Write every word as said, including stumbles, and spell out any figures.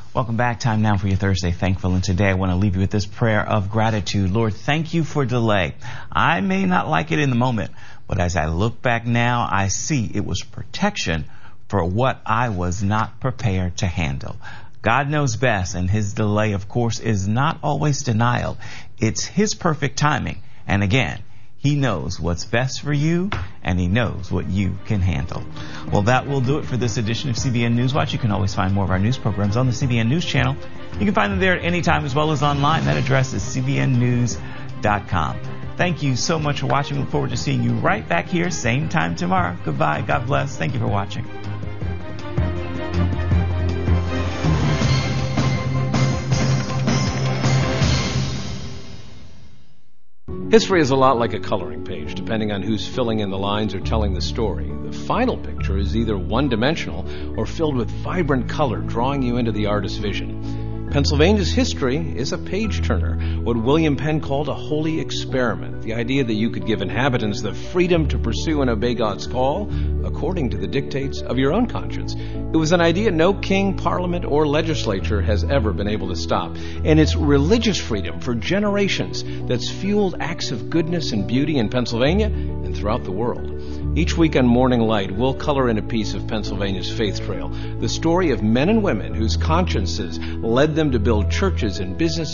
Welcome back. Time now for your Thursday Thankful. And today I want to leave you with this prayer of gratitude. Lord, thank you for delay. I may not like it in the moment, but as I look back now, I see it was protection for what I was not prepared to handle. God knows best, and his delay, of course, is not always denial. It's his perfect timing. And again, he knows what's best for you, and he knows what you can handle. Well, that will do it for this edition of C B N News Watch. You can always find more of our news programs on the C B N News channel. You can find them there at any time as well as online. That address is c b n news dot com. Thank you so much for watching. Look forward to seeing you right back here, same time tomorrow. Goodbye. God bless. Thank you for watching. History is a lot like a coloring page, depending on who's filling in the lines or telling the story. The final picture is either one-dimensional or filled with vibrant color, drawing you into the artist's vision. Pennsylvania's history is a page-turner, what William Penn called a holy experiment, the idea that you could give inhabitants the freedom to pursue and obey God's call according to the dictates of your own conscience. It was an idea no king, parliament, or legislature has ever been able to stop. And it's religious freedom for generations that's fueled acts of goodness and beauty in Pennsylvania and throughout the world. Each week on Morning Light, we'll color in a piece of Pennsylvania's faith trail, the story of men and women whose consciences led them to build churches and businesses